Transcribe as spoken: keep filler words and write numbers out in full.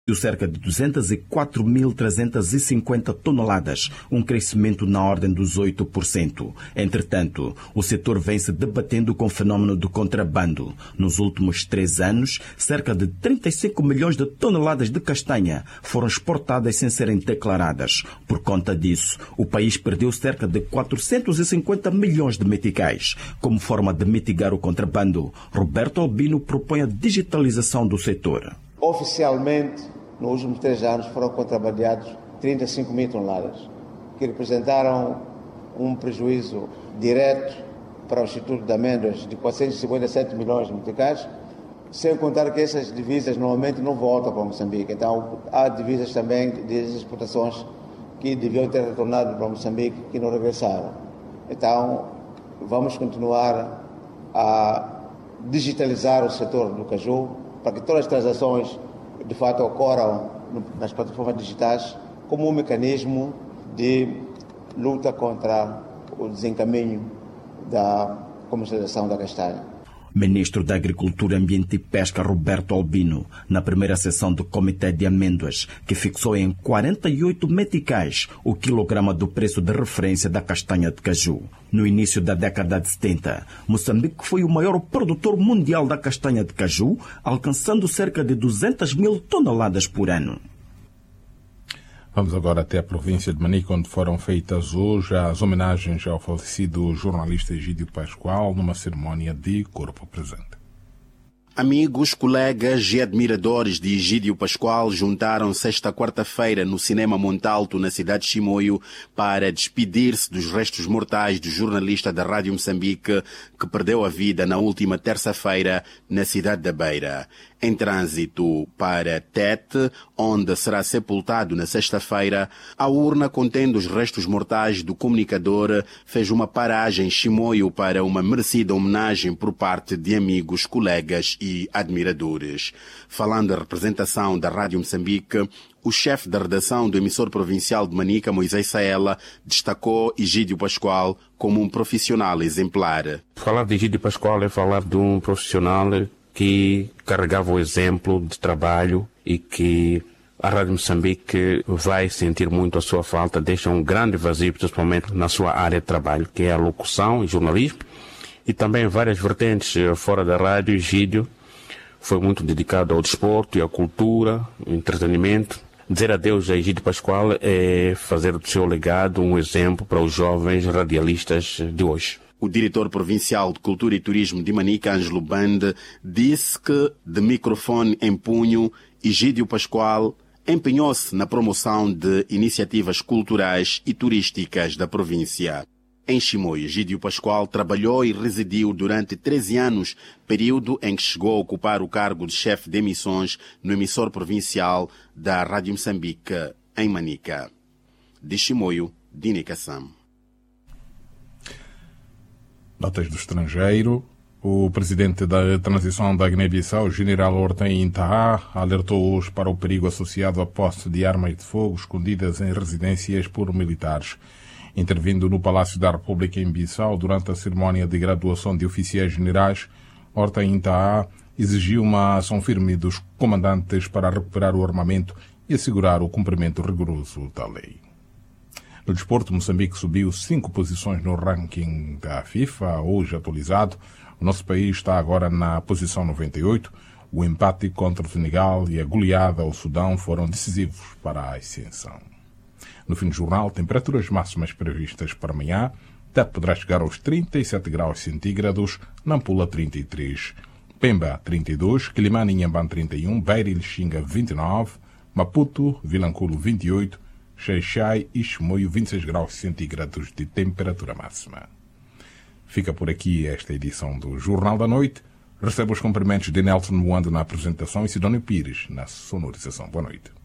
cerca de duzentas e quatro mil trezentas e cinquenta toneladas, um crescimento na ordem dos oito por cento. Entretanto, o setor vem se debatendo com o fenômeno do contrabando. Nos últimos três anos, cerca de trinta e cinco milhões de toneladas de castanha foram exportadas sem serem declaradas. Por conta disso, o país perdeu cerca de quatrocentos e cinquenta milhões de meticais. Como forma de mitigar o contrabando, Roberto Albino propõe a digitalização do setor. Oficialmente, nos últimos três anos foram contrabandeados trinta e cinco mil toneladas, que representaram um prejuízo direto para o Instituto de Amêndoas de quatrocentos e cinquenta e sete milhões de meticais, sem contar que essas divisas normalmente não voltam para Moçambique. Então, há divisas também de exportações que deviam ter retornado para Moçambique que não regressaram. Então, vamos continuar a digitalizar o setor do caju para que todas as transações de fato ocorram nas plataformas digitais como um mecanismo de luta contra o desencaminho da comercialização da castanha. Ministro da Agricultura, Ambiente e Pesca, Roberto Albino, na primeira sessão do Comitê de Amêndoas, que fixou em quarenta e oito meticais o quilograma do preço de referência da castanha de caju. No início da década de setenta, Moçambique foi o maior produtor mundial da castanha de caju, alcançando cerca de duzentas mil toneladas por ano. Vamos agora até a província de Manica, onde foram feitas hoje as homenagens ao falecido jornalista Egídio Pascoal, numa cerimónia de corpo presente. Amigos, colegas e admiradores de Egídio Pascoal juntaram-se esta quarta-feira no Cinema Montalto, na cidade de Chimoio, para despedir-se dos restos mortais do jornalista da Rádio Moçambique que perdeu a vida na última terça-feira na cidade da Beira. Em trânsito para Tete, onde será sepultado na sexta-feira, a urna contendo os restos mortais do comunicador fez uma paragem em Chimoio para uma merecida homenagem por parte de amigos, colegas e admiradores. Falando da representação da Rádio Moçambique, o chefe da redação do emissor provincial de Manica, Moisés Saela, destacou Egídio Pascoal como um profissional exemplar. Falar de Egídio Pascoal é falar de um profissional que carregava o exemplo de trabalho e que a Rádio Moçambique vai sentir muito a sua falta, deixa um grande vazio, principalmente na sua área de trabalho, que é a locução e jornalismo, e também várias vertentes fora da rádio. Egídio foi muito dedicado ao desporto e à cultura, ao entretenimento. Dizer adeus a Egídio Pascoal é fazer do seu legado um exemplo para os jovens radialistas de hoje. O diretor provincial de Cultura e Turismo de Manica, Ângelo Bande, disse que, de microfone em punho, Egídio Pascoal empenhou-se na promoção de iniciativas culturais e turísticas da província. Em Chimoio, Egídio Pascoal trabalhou e residiu durante treze anos, período em que chegou a ocupar o cargo de chefe de emissões no emissor provincial da Rádio Moçambique, em Manica. De Chimoio, Dini Kassam. Notas do estrangeiro. O presidente da transição da Guiné-Bissau, general Orten Intaha, alertou hoje para o perigo associado à posse de armas de fogo escondidas em residências por militares. Intervindo no Palácio da República em Bissau durante a cerimónia de graduação de oficiais generais, Orten Intaha exigiu uma ação firme dos comandantes para recuperar o armamento e assegurar o cumprimento rigoroso da lei. No desporto, Moçambique subiu cinco posições no ranking da FIFA, hoje atualizado. O nosso país está agora na posição noventa e oito. O empate contra o Senegal e a goleada ao Sudão foram decisivos para a ascensão. No fim do jornal, temperaturas máximas previstas para amanhã. Tete poderá chegar aos trinta e sete graus centígrados, Nampula trinta e três, Pemba trinta e dois, Quilimane e Inhambane trinta e um, Beira e Lixinga vinte e nove, Maputo, Vilanculo vinte e oito, Xai-Xai e Chimoio vinte e seis graus centígrados de temperatura máxima. Fica por aqui esta edição do Jornal da Noite. Recebo os cumprimentos de Nelson Moando na apresentação e Sidónio Pires na sonorização. Boa noite.